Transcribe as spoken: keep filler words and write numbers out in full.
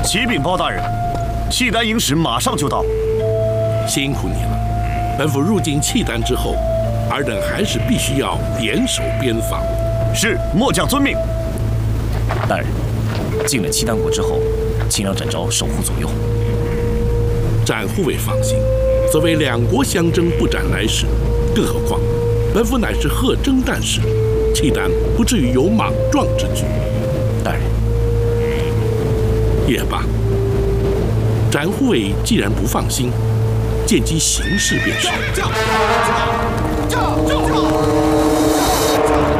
启禀包大人，契丹营使马上就到。 辛苦你了。本府入境契丹之后，尔等还是必须要严守边防。 是，末将遵命。 大人，进了契丹国之后，请让展昭守护左右。 展护卫放心，所谓两国相争，不斩来使。更何况，本府乃是贺征旦使，契丹不至于有莽撞之举。 大人， 也罢。展护卫既然不放心，见机行事便是。 驾驾驾驾！